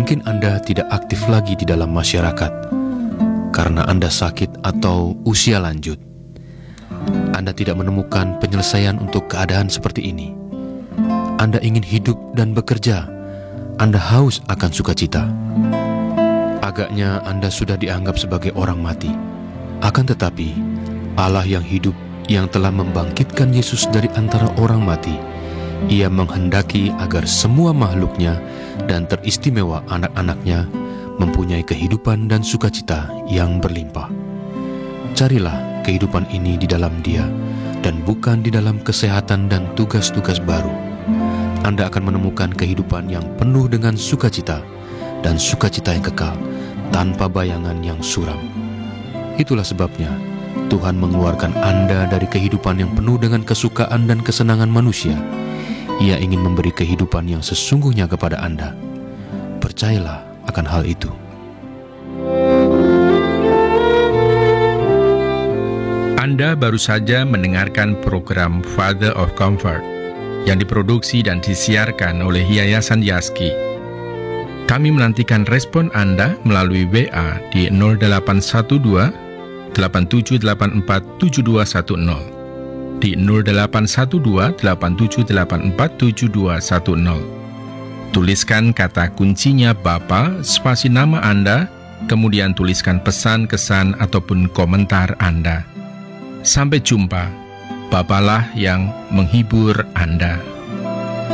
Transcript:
Mungkin Anda tidak aktif lagi di dalam masyarakat karena Anda sakit atau usia lanjut. Anda tidak menemukan penyelesaian untuk keadaan seperti ini. Anda ingin hidup dan bekerja. Anda haus akan sukacita. Agaknya Anda sudah dianggap sebagai orang mati. Akan tetapi, Allah yang hidup, yang telah membangkitkan Yesus dari antara orang mati, Ia menghendaki agar semua makhluknya dan teristimewa anak-anaknya mempunyai kehidupan dan sukacita yang berlimpah. Carilah kehidupan ini di dalam Dia dan bukan di dalam kesehatan dan tugas-tugas baru. Anda akan menemukan kehidupan yang penuh dengan sukacita dan sukacita yang kekal tanpa bayangan yang suram. Itulah sebabnya Tuhan mengeluarkan Anda dari kehidupan yang penuh dengan kesukaan dan kesenangan manusia. Ia ingin memberi kehidupan yang sesungguhnya kepada Anda. Percayalah akan hal itu. Anda baru saja mendengarkan program Father of Comfort yang diproduksi dan disiarkan oleh Yayasan Yaski. Kami menantikan respon Anda melalui WA di 0812 8784 7210, di 0812 8784 7210. Tuliskan kata kuncinya Bapa, spasi nama Anda, kemudian tuliskan pesan, kesan, ataupun komentar Anda. Sampai jumpa. Bapalah yang menghibur Anda.